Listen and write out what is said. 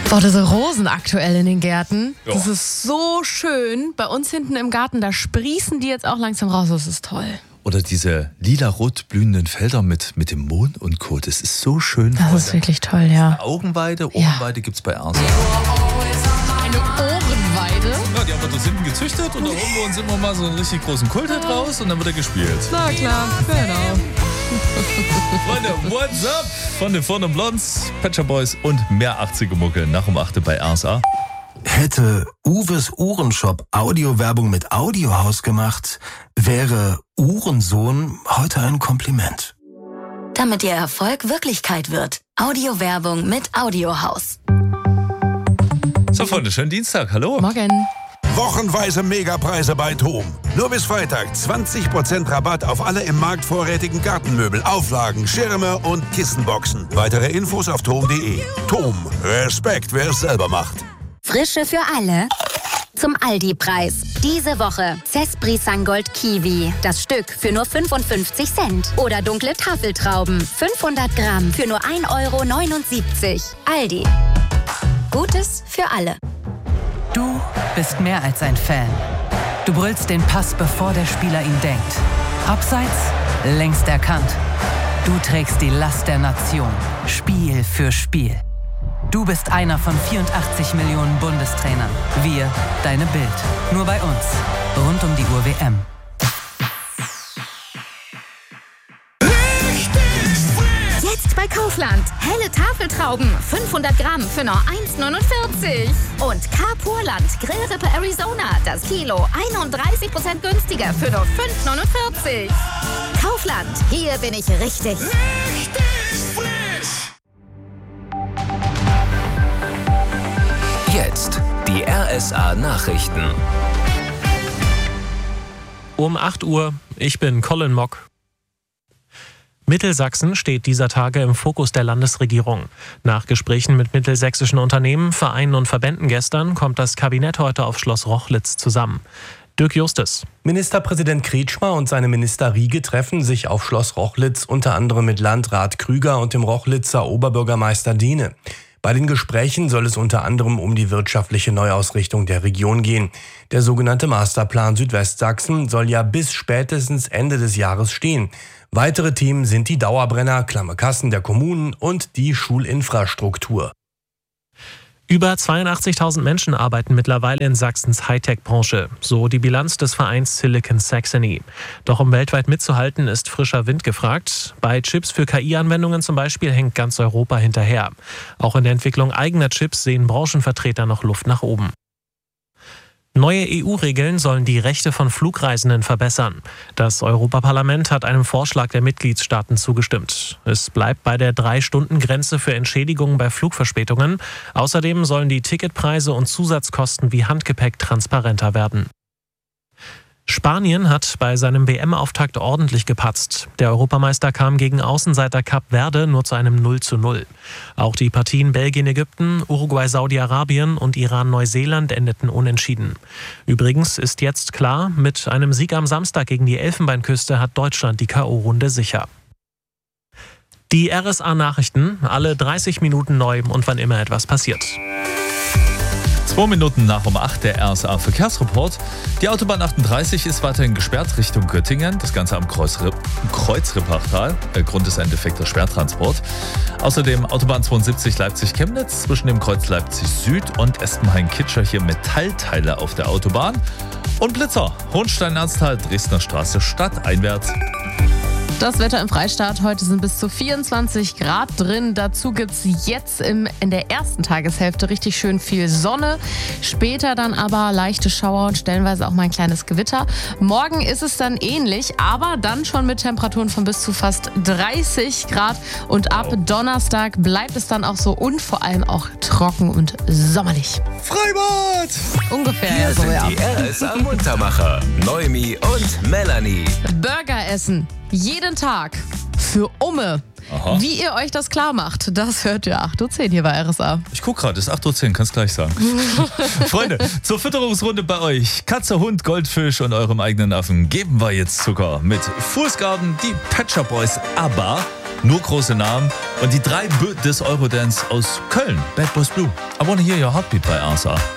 Boah, diese Rosen aktuell in den Gärten, das ist so schön. Bei uns hinten im Garten, da sprießen die jetzt auch langsam raus, das ist toll. Oder diese lila-rot blühenden Felder mit dem Mond und Co. Das ist so schön. Das ist wirklich toll, ja. Ohrenweide gibt's bei Ersa. Eine Ohrenweide? Ja, die haben wir da hinten gezüchtet und da holen wir uns immer mal so einen richtig großen Kulthit raus und dann wird er gespielt. Na klar, genau. Freunde, what's up? Von den Vorn und Blondes, Pet Shop Boys und mehr 80er-Mucke nach um 8 bei RSA. Hätte Uwes Uhrenshop Audiowerbung mit Audiohaus gemacht, wäre Uhrensohn heute ein Kompliment. Damit Ihr Erfolg Wirklichkeit wird. Audiowerbung mit Audiohaus. So, Freunde, schönen Dienstag. Hallo. Morgen. Wochenweise Megapreise bei TOM. Nur bis Freitag 20% Rabatt auf alle im Markt vorrätigen Gartenmöbel, Auflagen, Schirme und Kissenboxen. Weitere Infos auf tom.de. TOM. Respekt, wer es selber macht. Frische für alle. Zum Aldi-Preis. Diese Woche Cespri Sangold Kiwi. Das Stück für nur 55 Cent. Oder dunkle Tafeltrauben. 500 Gramm für nur 1,79 €. Aldi. Gutes für alle. Du bist mehr als ein Fan. Du brüllst den Pass, bevor der Spieler ihn denkt. Abseits, längst erkannt. Du trägst die Last der Nation. Spiel für Spiel. Du bist einer von 84 Millionen Bundestrainern. Wir, deine Bild. Nur bei uns. Rund um die Uhr WM. Jetzt bei Kaufland. Helle Tafeltrauben. 500 Gramm für nur 1,49 €. Und Carpurland Grillrippe Arizona. Das Kilo 31% günstiger für nur 5,49 €. Kaufland. Hier bin ich richtig. Jetzt die RSA-Nachrichten. Um 8 Uhr, ich bin Colin Mock. Mittelsachsen steht dieser Tage im Fokus der Landesregierung. Nach Gesprächen mit mittelsächsischen Unternehmen, Vereinen und Verbänden gestern kommt das Kabinett heute auf Schloss Rochlitz zusammen. Dirk Justus. Ministerpräsident Kretschmer und seine Minister Riege treffen sich auf Schloss Rochlitz unter anderem mit Landrat Krüger und dem Rochlitzer Oberbürgermeister Diene. Bei den Gesprächen soll es unter anderem um die wirtschaftliche Neuausrichtung der Region gehen. Der sogenannte Masterplan Südwestsachsen soll ja bis spätestens Ende des Jahres stehen. Weitere Themen sind die Dauerbrenner, klamme Kassen der Kommunen und die Schulinfrastruktur. Über 82.000 Menschen arbeiten mittlerweile in Sachsens Hightech-Branche, so die Bilanz des Vereins Silicon Saxony. Doch um weltweit mitzuhalten, ist frischer Wind gefragt. Bei Chips für KI-Anwendungen zum Beispiel hängt ganz Europa hinterher. Auch in der Entwicklung eigener Chips sehen Branchenvertreter noch Luft nach oben. Neue EU-Regeln sollen die Rechte von Flugreisenden verbessern. Das Europaparlament hat einem Vorschlag der Mitgliedstaaten zugestimmt. Es bleibt bei der 3-Stunden-Grenze für Entschädigungen bei Flugverspätungen. Außerdem sollen die Ticketpreise und Zusatzkosten wie Handgepäck transparenter werden. Spanien hat bei seinem WM-Auftakt ordentlich gepatzt. Der Europameister kam gegen Außenseiter Kap Verde nur zu einem 0:0. Auch die Partien Belgien-Ägypten, Uruguay-Saudi-Arabien und Iran-Neuseeland endeten unentschieden. Übrigens ist jetzt klar, mit einem Sieg am Samstag gegen die Elfenbeinküste hat Deutschland die K.O.-Runde sicher. Die RSA-Nachrichten, alle 30 Minuten neu und wann immer etwas passiert. 2 Minuten nach um 8 der RSA-Verkehrsreport. Die Autobahn 38 ist weiterhin gesperrt Richtung Göttingen. Das Ganze am Kreuzrippachtal. Grund ist ein defekter Sperrtransport. Außerdem Autobahn 72 Leipzig-Chemnitz zwischen dem Kreuz Leipzig-Süd und Espenhain-Kitscher hier Metallteile auf der Autobahn. Und Blitzer, Hohenstein-Ernsthal, Dresdner Straße stadteinwärts. Das Wetter im Freistaat. Heute sind bis zu 24 Grad drin. Dazu gibt es jetzt in der ersten Tageshälfte richtig schön viel Sonne. Später dann aber leichte Schauer und stellenweise auch mal ein kleines Gewitter. Morgen ist es dann ähnlich, aber dann schon mit Temperaturen von bis zu fast 30 Grad. Und ab Donnerstag bleibt es dann auch so und vor allem auch trocken und sommerlich. Freibad! Ungefähr. Hier so, sind ja. die RSA-Muntermacher. Noemi und Melanie. Burger essen. Jeden Tag. Für Umme. Aha. Wie ihr euch das klar macht, das hört ihr 8:10 Uhr hier bei RSA. Ich guck gerade, es ist 8:10 Uhr, kannst gleich sagen. Freunde, zur Fütterungsrunde bei euch. Katze, Hund, Goldfisch und eurem eigenen Affen geben wir jetzt Zucker. Mit Fußgarden, die Pet Shop Boys, aber Nur große Namen. Und die 3 B des Eurodance aus Köln. Bad Boys Blue. I wanna hear your heartbeat bei RSA.